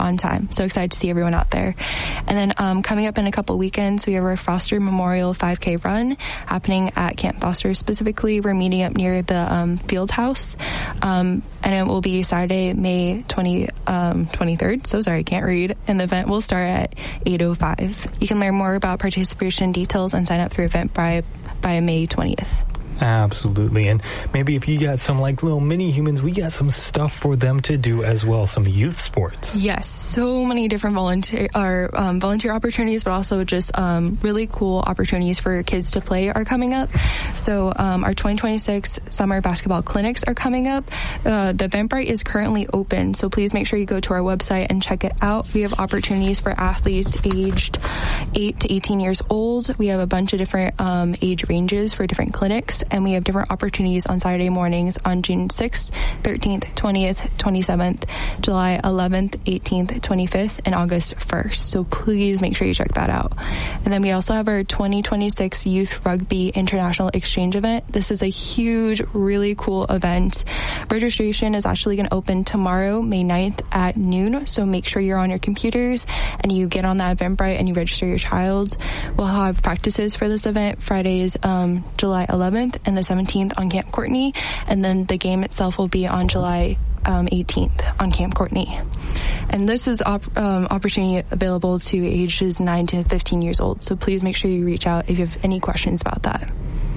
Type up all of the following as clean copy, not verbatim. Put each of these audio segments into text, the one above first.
on time. So excited to see everyone out there. And then coming up in a couple weekends, we have our Foster Memorial 5K run happening at Camp Foster. Specifically, we're meeting up near the field house, and it will be Saturday, May 23rd. So sorry, I can't read. And the event will start at 8:05. You can learn more about participation details and sign up through Eventbrite by May 20th. Absolutely. And maybe if you got some like little mini humans, we got some stuff for them to do as well, some youth sports. Yes, so many different volunteer opportunities, but also just really cool opportunities for kids to play are coming up. So our 2026 summer basketball clinics are coming up. The Eventbrite is currently open, so please make sure you go to our website and check it out. We have opportunities for athletes aged 8 to 18 years old. We have a bunch of different age ranges for different clinics. And we have different opportunities on Saturday mornings on June 6th, 13th, 20th, 27th, July 11th, 18th, 25th, and August 1st. So please make sure you check that out. And then we also have our 2026 Youth Rugby International Exchange event. This is a huge, really cool event. Registration is actually going to open tomorrow, May 9th at noon. So make sure you're on your computers and you get on that Eventbrite and you register your child. We'll have practices for this event Fridays, July 11th. And the 17th on Camp Courtney, and then the game itself will be on July 18th on Camp Courtney. And this is opportunity available to ages 9 to 15 years old, so please make sure you reach out if you have any questions about that.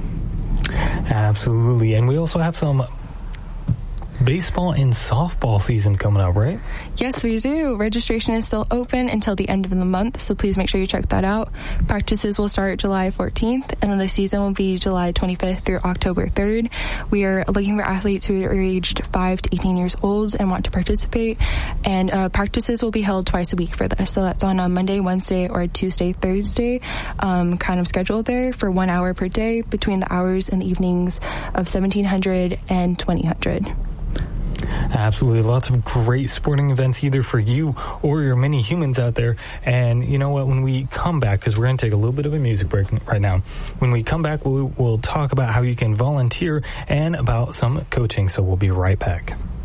Absolutely. And we also have some baseball and softball season coming up, right? Yes, we do. Registration is still open until the end of the month, so please make sure you check that out. Practices will start July 14th, and then the season will be July 25th through October 3rd. We are looking for athletes who are aged 5 to 18 years old and want to participate, and practices will be held twice a week for this. So that's on a Monday, Wednesday, or a Tuesday, Thursday kind of schedule there for 1 hour per day between the hours and the evenings of 1700 and 2000. Absolutely. Lots of great sporting events either for you or your mini humans out there. And you know what? When we come back, because we're going to take a little bit of a music break right now, when we come back, we'll talk about how you can volunteer and about some coaching. So we'll be right back.